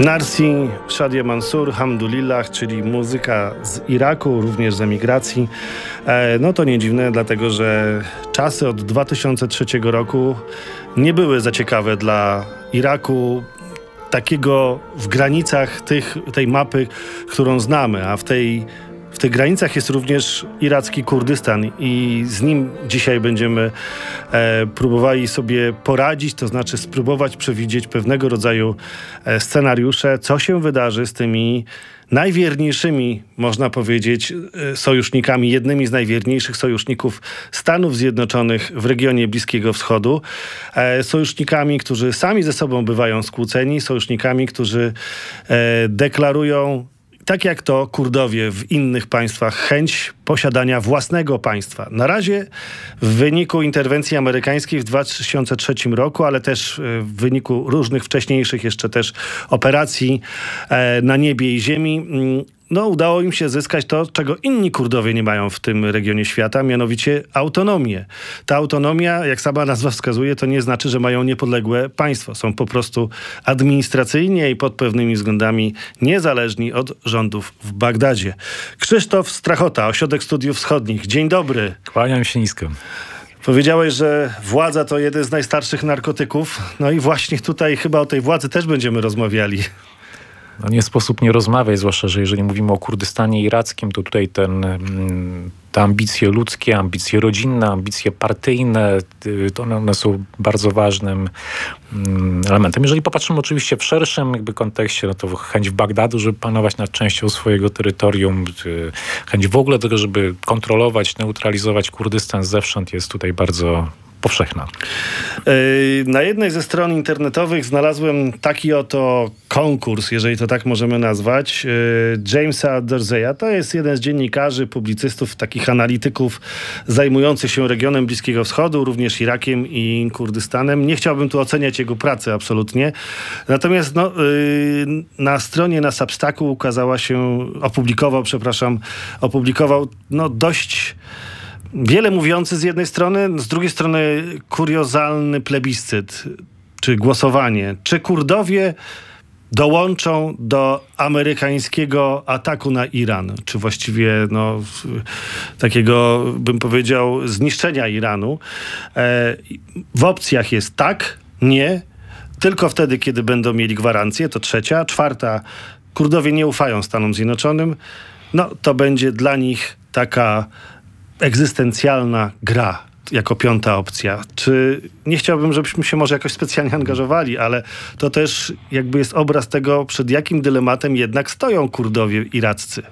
Narsi, Shadia Mansour, Hamdulillah, czyli muzyka z Iraku, również z emigracji. No to nie dziwne, dlatego że czasy od 2003 roku nie były za ciekawe dla Iraku, takiego w granicach tej mapy, którą znamy, a w tych granicach jest również iracki Kurdystan i z nim dzisiaj będziemy próbowali sobie poradzić, to znaczy spróbować przewidzieć pewnego rodzaju scenariusze, co się wydarzy z tymi najwierniejszymi, można powiedzieć, sojusznikami, jednymi z najwierniejszych sojuszników Stanów Zjednoczonych w regionie Bliskiego Wschodu. Sojusznikami, którzy sami ze sobą bywają skłóceni, sojusznikami, którzy deklarują, tak jak to Kurdowie w innych państwach, chęć posiadania własnego państwa. Na razie w wyniku interwencji amerykańskiej w 2003 roku, ale też w wyniku różnych wcześniejszych jeszcze też operacji na niebie i ziemi, udało im się zyskać to, czego inni Kurdowie nie mają w tym regionie świata, mianowicie autonomię. Ta autonomia, jak sama nazwa wskazuje, to nie znaczy, że mają niepodległe państwo. Są po prostu administracyjnie i pod pewnymi względami niezależni od rządów w Bagdadzie. Krzysztof Strachota, Ośrodek Studiów Wschodnich. Dzień dobry. Kłaniam się nisko. Powiedziałeś, że władza to jeden z najstarszych narkotyków. No i właśnie tutaj chyba o tej władzy też będziemy rozmawiali. No nie sposób nie rozmawiać, zwłaszcza, że jeżeli mówimy o Kurdystanie irackim, to tutaj te ambicje ludzkie, ambicje rodzinne, ambicje partyjne, to one są bardzo ważnym elementem. Jeżeli popatrzymy oczywiście w szerszym kontekście, no to chęć Bagdadu, żeby panować nad częścią swojego terytorium, chęć w ogóle tego, żeby kontrolować, neutralizować Kurdystan zewsząd jest tutaj bardzo powszechna. Na jednej ze stron internetowych znalazłem taki oto konkurs, jeżeli to tak możemy nazwać, Jamesa Dorseya. To jest jeden z dziennikarzy, publicystów, takich analityków zajmujących się regionem Bliskiego Wschodu, również Irakiem i Kurdystanem. Nie chciałbym tu oceniać jego pracy absolutnie. Natomiast na stronie, na Substacku opublikował dość wiele mówiący z jednej strony, z drugiej strony kuriozalny plebiscyt, czy głosowanie. Czy Kurdowie dołączą do amerykańskiego ataku na Iran? Czy właściwie takiego, bym powiedział, zniszczenia Iranu? W opcjach jest tak, nie, tylko wtedy, kiedy będą mieli gwarancję, to trzecia. Czwarta, Kurdowie nie ufają Stanom Zjednoczonym. To będzie dla nich taka egzystencjalna gra jako piąta opcja. Czy nie chciałbym, żebyśmy się może jakoś specjalnie angażowali, ale to też jakby jest obraz tego, przed jakim dylematem jednak stoją Kurdowie iraccy.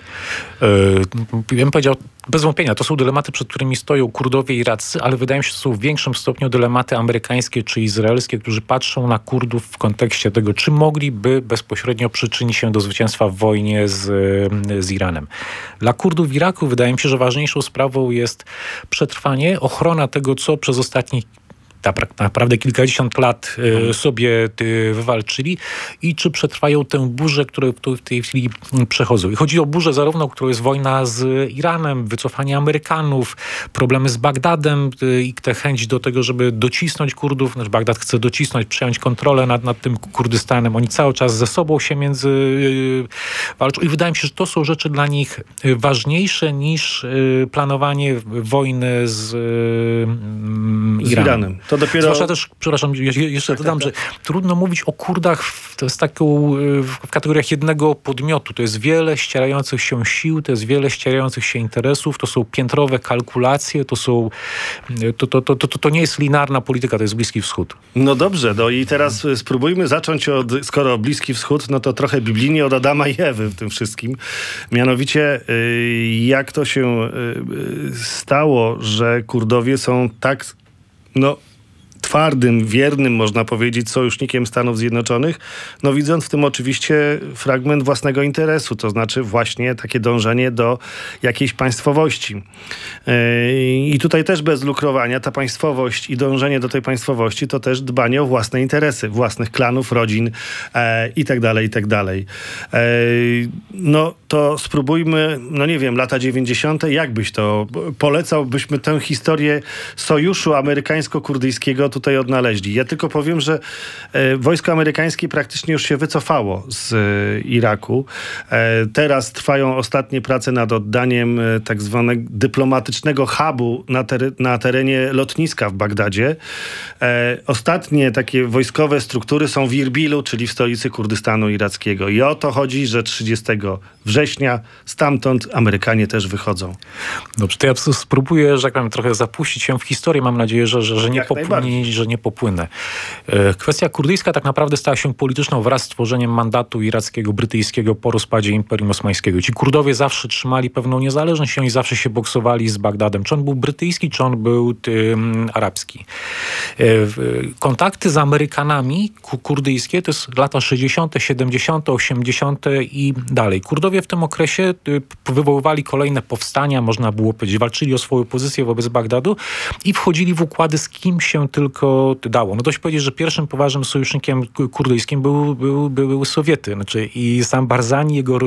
Ja bym powiedział, bez wątpienia, to są dylematy, przed którymi stoją Kurdowie iraccy, ale wydaje mi się, że są w większym stopniu dylematy amerykańskie czy izraelskie, którzy patrzą na Kurdów w kontekście tego, czy mogliby bezpośrednio przyczynić się do zwycięstwa w wojnie z Iranem. Dla Kurdów w Iraku wydaje mi się, że ważniejszą sprawą jest przetrwanie, ochrona tego, co przez ostatnich tak naprawdę kilkadziesiąt lat sobie wywalczyli i czy przetrwają tę burzę, którą w tej chwili przechodzą. I chodzi o burzę zarówno, którą jest wojna z Iranem, wycofanie Amerykanów, problemy z Bagdadem i tę chęć do tego, żeby docisnąć Kurdów. Bagdad chce docisnąć, przejąć kontrolę nad tym Kurdystanem. Oni cały czas ze sobą się walczą i wydaje mi się, że to są rzeczy dla nich ważniejsze niż planowanie wojny z Iranem. To dopiero... Zwłaszcza też, przepraszam, jeszcze dodam, że trudno mówić o Kurdach w kategoriach jednego podmiotu. To jest wiele ścierających się sił, to jest wiele ścierających się interesów, to są piętrowe kalkulacje, to nie jest linearna polityka, to jest Bliski Wschód. No dobrze, i teraz spróbujmy zacząć skoro Bliski Wschód, to trochę biblijnie od Adama i Ewy w tym wszystkim. Mianowicie, jak to się stało, że Kurdowie są tak twardym, wiernym, można powiedzieć, sojusznikiem Stanów Zjednoczonych, widząc w tym oczywiście fragment własnego interesu, to znaczy właśnie takie dążenie do jakiejś państwowości. I tutaj też bez lukrowania ta państwowość i dążenie do tej państwowości to też dbanie o własne interesy, własnych klanów, rodzin i tak dalej, i tak dalej. To spróbujmy, nie wiem, lata 90. Jak byś to polecałbyśmy tę historię sojuszu amerykańsko-kurdyjskiego tutaj tutaj odnaleźli. Ja tylko powiem, że wojsko amerykańskie praktycznie już się wycofało z Iraku. Teraz trwają ostatnie prace nad oddaniem tak zwanego dyplomatycznego hubu na terenie lotniska w Bagdadzie. Ostatnie takie wojskowe struktury są w Irbilu, czyli w stolicy Kurdystanu irackiego. I o to chodzi, że 30 września stamtąd Amerykanie też wychodzą. Dobrze, to ja spróbuję, że tak powiem, trochę zapuścić się w historię. Mam nadzieję, że nie popłynę. Kwestia kurdyjska tak naprawdę stała się polityczną wraz z tworzeniem mandatu irackiego, brytyjskiego po rozpadzie Imperium Osmańskiego. Ci Kurdowie zawsze trzymali pewną niezależność i oni zawsze się boksowali z Bagdadem. Czy on był brytyjski, czy on był arabski. Kontakty z Amerykanami kurdyjskie to jest lata 60., 70., 80. i dalej. Kurdowie w tym okresie wywoływali kolejne powstania, można było powiedzieć, walczyli o swoją pozycję wobec Bagdadu i wchodzili w układy z kim się tylko dało. No dość powiedzieć, że pierwszym poważnym sojusznikiem kurdyjskim były Sowiety. Znaczy i sam Barzani, jego